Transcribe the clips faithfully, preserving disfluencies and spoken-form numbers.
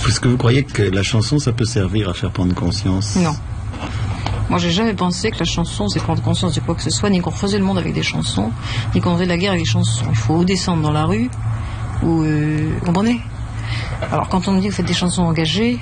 Est-ce que vous croyez que la chanson, ça peut servir à faire prendre conscience? Non. Moi, j'ai jamais pensé que la chanson, c'est prendre conscience de quoi que ce soit, ni qu'on faisait le monde avec des chansons, ni qu'on faisait la guerre avec des chansons. Il faut ou descendre dans la rue, ou... Euh, vous comprenez? Alors, quand on me dit que vous faites des chansons engagées,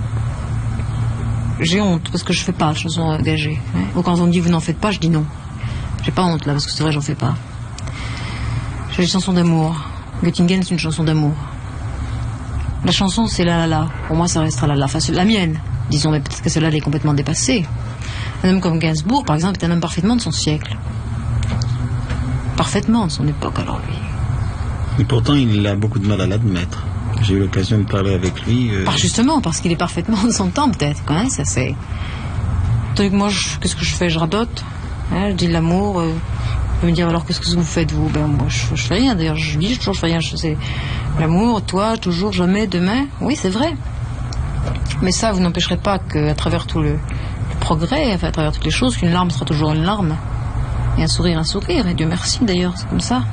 j'ai honte, parce que je fais pas de chansons engagées. Hein. Ou quand on me dit vous n'en faites pas, je dis non. J'ai pas honte, là, parce que c'est vrai, j'en fais pas. J'ai des chansons d'amour. Göttingen, c'est une chanson d'amour. La chanson, c'est la la la. Pour moi, ça restera la la. Enfin, c'est la mienne. Disons, mais peut-être que celle-là, elle est complètement dépassée. Un homme comme Gainsbourg, par exemple, est un homme parfaitement de son siècle. Parfaitement de son époque, alors lui. Et pourtant, il a beaucoup de mal à l'admettre. J'ai eu l'occasion de parler avec lui. Euh... Par justement, parce qu'il est parfaitement de son temps, peut-être. Quand même, ça c'est. Tandis que moi, je... qu'est-ce que je fais? Je radote. Hein, je dis de l'amour. Euh... On me dire alors qu'est-ce que vous faites vous? Ben moi, je, je fais rien. D'ailleurs, je dis toujours, je fais rien. Je sais l'amour, toi, toujours, jamais, demain. Oui, c'est vrai. Mais ça, vous n'empêcherez pas qu'à travers tout le, le progrès, enfin, à travers toutes les choses, qu'une larme sera toujours une larme. Et un sourire, un sourire. Et Dieu merci, d'ailleurs, c'est comme ça.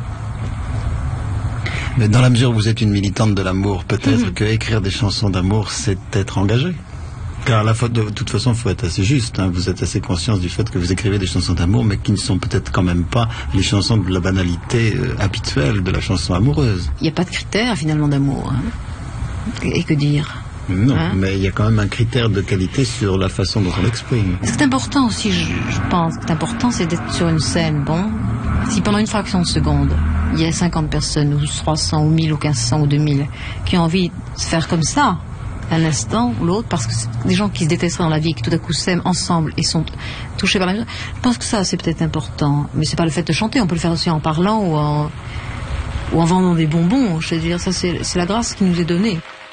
Mais dans la mesure où vous êtes une militante de l'amour, peut-être mmh. que écrire des chansons d'amour, c'est être engagé. Car à la fois, de, de toute façon, il faut être assez juste. Hein. Vous êtes assez conscience du fait que vous écrivez des chansons d'amour, mais qui ne sont peut-être quand même pas les chansons de la banalité euh, habituelle de la chanson amoureuse. Il n'y a pas de critère, finalement, d'amour. Hein. Et, et que dire? Non, hein? Mais il y a quand même un critère de qualité sur la façon dont on l'exprime. Ce qui est important aussi, je, je pense, ce qui est important, c'est d'être sur une scène. Bon, si pendant une fraction de seconde, il y a cinquante personnes, ou trois cents, ou mille, ou quinze cents, ou deux mille, qui ont envie de se faire comme ça, un instant ou l'autre, parce que c'est des gens qui se détesteraient dans la vie, qui tout à coup s'aiment ensemble et sont touchés par la musique, je pense que ça, c'est peut-être important. Mais c'est pas le fait de chanter, on peut le faire aussi en parlant ou en, ou en vendant des bonbons. Je veux dire, ça, c'est, c'est la grâce qui nous est donnée.